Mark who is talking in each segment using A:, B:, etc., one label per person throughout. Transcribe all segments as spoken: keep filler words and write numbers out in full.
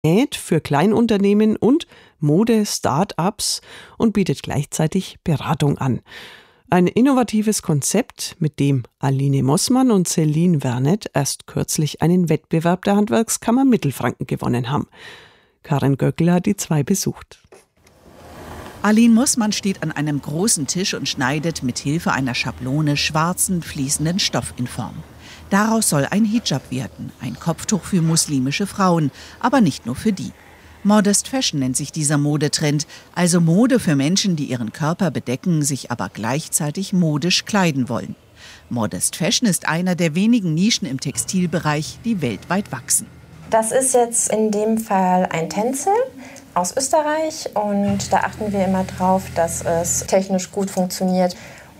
A: für Kleinunternehmen und Mode-Start-ups und bietet gleichzeitig Beratung an. Ein innovatives Konzept, mit dem Aline Mossmann und Celine Vernet erst kürzlich einen Wettbewerb der Handwerkskammer Mittelfranken gewonnen haben. Karin Göckl hat die zwei besucht.
B: Aline Mossmann steht an einem großen Tisch und schneidet mit Hilfe einer Schablone schwarzen, fließenden Stoff in Form. Daraus soll ein Hijab werden, ein Kopftuch für muslimische Frauen, aber nicht nur für die. Modest Fashion nennt sich dieser Modetrend, also Mode für Menschen, die ihren Körper bedecken, sich aber gleichzeitig modisch kleiden wollen. Modest Fashion ist einer der wenigen Nischen im Textilbereich, die weltweit wachsen.
C: Das ist jetzt in dem Fall ein Tencel aus Österreich und da achten wir immer drauf, dass es technisch gut funktioniert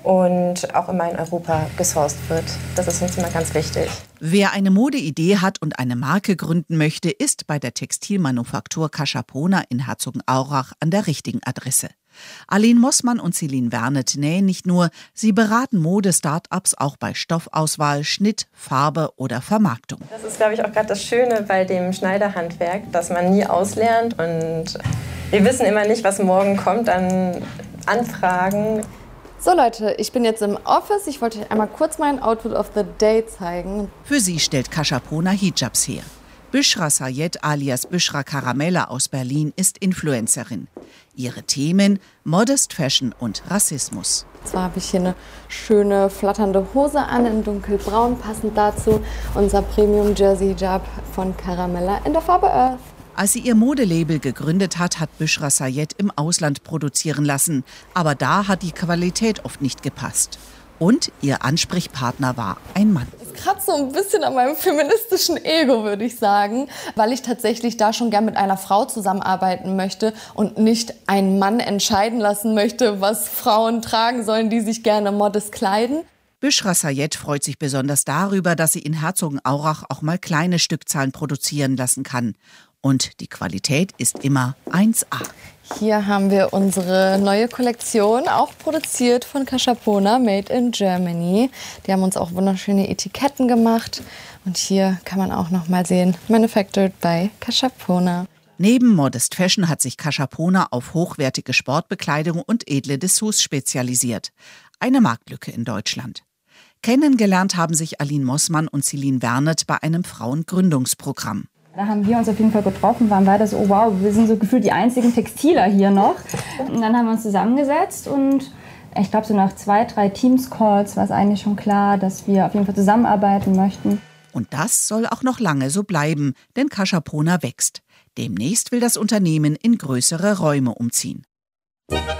C: und auch immer in Europa gesourced wird. Das ist uns immer ganz wichtig.
B: Wer eine Modeidee hat und eine Marke gründen möchte, ist bei der Textilmanufaktur Cachapona in Herzogenaurach an der richtigen Adresse. Aline Mossmann und Celine Vernet nähen nicht nur, sie beraten Mode-Start-ups auch bei Stoffauswahl, Schnitt, Farbe oder Vermarktung.
C: Das ist, glaube ich, auch gerade das Schöne bei dem Schneiderhandwerk, dass man nie auslernt und wir wissen immer nicht, was morgen kommt an Anfragen.
D: So Leute, ich bin jetzt im Office. Ich wollte euch einmal kurz mein Outfit of the Day zeigen.
B: Für sie stellt Cachapona Hijabs her. Büschra Sayed alias Büschra Karamella aus Berlin ist Influencerin. Ihre Themen Modest Fashion und Rassismus.
D: Zwar habe ich hier eine schöne flatternde Hose an in dunkelbraun, passend dazu unser Premium Jersey Hijab von Karamella in der Farbe Earth.
B: Als sie ihr Modelabel gegründet hat, hat Büschra Sayed im Ausland produzieren lassen. Aber da hat die Qualität oft nicht gepasst. Und ihr Ansprechpartner war ein Mann.
D: Es kratzt so ein bisschen an meinem feministischen Ego, würde ich sagen, weil ich tatsächlich da schon gern mit einer Frau zusammenarbeiten möchte und nicht einen Mann entscheiden lassen möchte, was Frauen tragen sollen, die sich gerne modest kleiden.
B: Büschra Sayed freut sich besonders darüber, dass sie in Herzogenaurach auch mal kleine Stückzahlen produzieren lassen kann. Und die Qualität ist immer eins A.
D: Hier haben wir unsere neue Kollektion, auch produziert von Cachapona, made in Germany. Die haben uns auch wunderschöne Etiketten gemacht. Und hier kann man auch noch mal sehen, manufactured by Cachapona.
B: Neben Modest Fashion hat sich Cachapona auf hochwertige Sportbekleidung und edle Dessous spezialisiert. Eine Marktlücke in Deutschland. Kennengelernt haben sich Aline Mossmann und Celine Vernet bei einem Frauengründungsprogramm.
E: Da haben wir uns auf jeden Fall getroffen, waren beide so, oh wow, wir sind so gefühlt die einzigen Textiler hier noch. Und dann haben wir uns zusammengesetzt und ich glaube so nach zwei, drei Teams-Calls war es eigentlich schon klar, dass wir auf jeden Fall zusammenarbeiten möchten.
B: Und das soll auch noch lange so bleiben, denn Cachapona wächst. Demnächst will das Unternehmen in größere Räume umziehen.